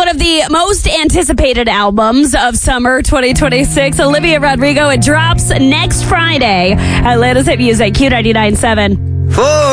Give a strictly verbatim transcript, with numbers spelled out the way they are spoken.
one of the most anticipated albums of summer twenty twenty-six. Olivia Rodrigo. It drops next Friday. Atlanta's Hit Music, Q ninety-nine point seven. Four.